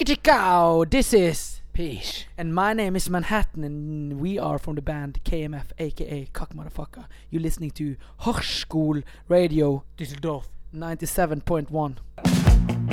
Chicago, this is Peace. and my name is Manhattan, and we are from the band KMF, aka Cock Motherfucker. You're listening to Hochschul Radio Düsseldorf. 97.1.